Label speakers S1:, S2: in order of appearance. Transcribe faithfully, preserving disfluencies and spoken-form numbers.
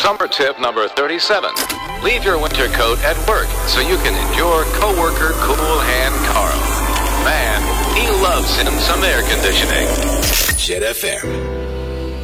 S1: Summer tip number thirty-seven. Leave your winter coat at work so you can endure coworker Cool Hand Carl. Man, he loves him some air conditioning.
S2: Jet F M.